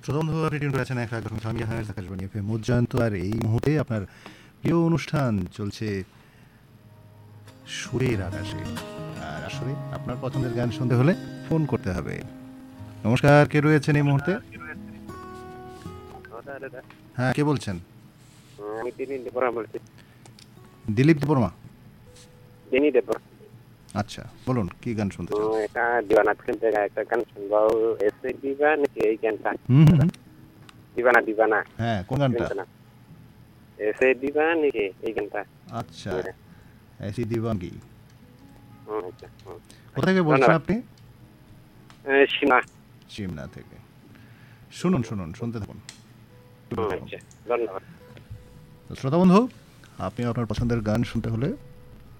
শ্রোতাবন্ধু আপনি টিউন করেছেন 101.6 megahertz Akashvani FM Ujjayanta. আর এই মুহূর্তে আপনার প্রিয় অনুষ্ঠান চলছে সুরের আকাশে। আর আসলে আপনার পছন্দের গান শুনতে হলে ফোন করতে হবে। নমস্কার, কে রয়েছেন এই মুহূর্তে? হ্যাঁ, কে বলছেন? আমি দিলীপ দেববর্মা বলছি। দিলীপ দেববর্মা। দিলীপ দেববর্মা। আচ্ছা, বলুন কি গান শুনতে চান? একটা দিওয়ানা ফিল্ম থেকে একটা গান শুনবো। এসে দিবা নাকি এই গানটা? দিবানা দিবানা। হ্যাঁ, কোন গানটা? এসে দিবা নাকি এই গানটা? আচ্ছা, এসি দিবাঙ্গি। আচ্ছা। কোথা থেকে বলছেন আপনি? সীমা। সিমনা থেকে। শুনুন, শুনতে থাকুন। আচ্ছা, ধন্যবাদ। শ্রোতা বন্ধু, আপনি আপনার পছন্দের গান শুনতে হলে